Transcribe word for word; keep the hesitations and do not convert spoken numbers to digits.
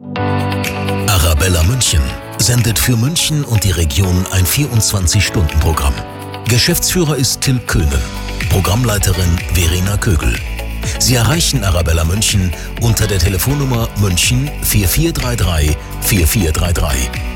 Arabella München sendet für München und die Region ein vierundzwanzig-Stunden-Programm. Geschäftsführer ist Till Köhnen, Programmleiterin Verena Kögel. Sie erreichen Arabella München unter der Telefonnummer München vier vier drei drei vier vier drei drei.